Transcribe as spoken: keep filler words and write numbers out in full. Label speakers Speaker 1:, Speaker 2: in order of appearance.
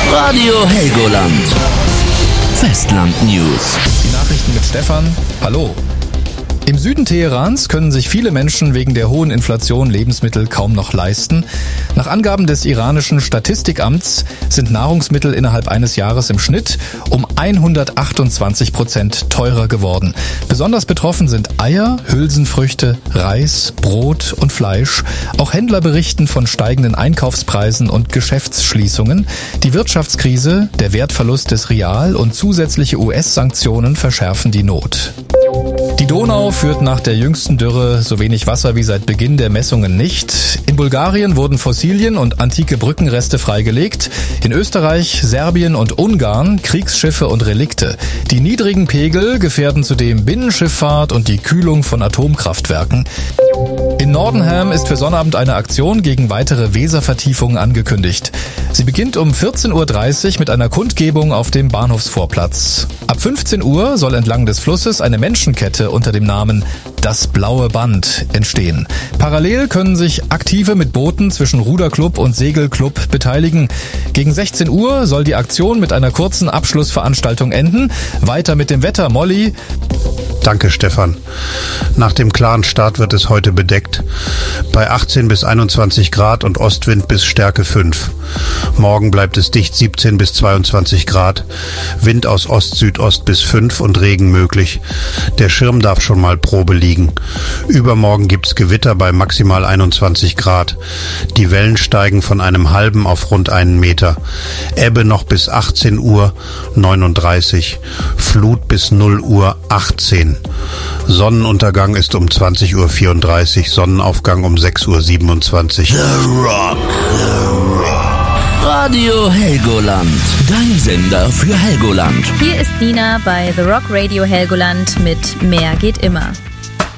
Speaker 1: Radio Helgoland. Festland News.
Speaker 2: Die Nachrichten mit Stefan. Hallo. Im Süden Teherans können sich viele Menschen wegen der hohen Inflation Lebensmittel kaum noch leisten. Nach Angaben des iranischen Statistikamts sind Nahrungsmittel innerhalb eines Jahres im Schnitt um hundertachtundzwanzig Prozent teurer geworden. Besonders betroffen sind Eier, Hülsenfrüchte, Reis, Brot und Fleisch. Auch Händler berichten von steigenden Einkaufspreisen und Geschäftsschließungen. Die Wirtschaftskrise, der Wertverlust des Rial und zusätzliche U S-Sanktionen verschärfen die Not. Die Donau führt nach der jüngsten Dürre so wenig Wasser wie seit Beginn der Messungen nicht. In Bulgarien wurden Fossilien und antike Brückenreste freigelegt. In Österreich, Serbien und Ungarn Kriegsschiffe und Relikte. Die niedrigen Pegel gefährden zudem Binnenschifffahrt und die Kühlung von Atomkraftwerken. In Nordenham ist für Sonnabend eine Aktion gegen weitere Weservertiefungen angekündigt. Sie beginnt um vierzehn Uhr dreißig mit einer Kundgebung auf dem Bahnhofsvorplatz. Ab fünfzehn Uhr soll entlang des Flusses eine Menschenkette unter dem Namen Das Blaue Band entstehen. Parallel können sich Aktive mit Booten zwischen Ruderclub und Segelclub beteiligen. Gegen sechzehn Uhr soll die Aktion mit einer kurzen Abschlussveranstaltung enden. Weiter mit dem Wetter, Molly.
Speaker 3: Danke, Stefan. Nach dem klaren Start wird es heute bedeckt. Bei achtzehn bis einundzwanzig Grad und Ostwind bis Stärke fünf. Morgen bleibt es dicht siebzehn bis zweiundzwanzig Grad. Wind aus Ost-Südost bis fünf und Regen möglich. Der Schirm darf schon mal Probe liegen. Übermorgen gibt's Gewitter bei maximal einundzwanzig Grad. Die Wellen steigen von einem halben auf rund einen Meter. Ebbe noch bis achtzehn Uhr neununddreißig. Flut bis null Uhr achtzehn. Sonnenuntergang ist um zwanzig Uhr vierunddreißig, Sonnenaufgang um sechs Uhr siebenundzwanzig.
Speaker 1: The Rock. The Rock. Radio Helgoland. Dein Sender für Helgoland.
Speaker 4: Hier ist Nina bei The Rock Radio Helgoland mit Mehr geht immer.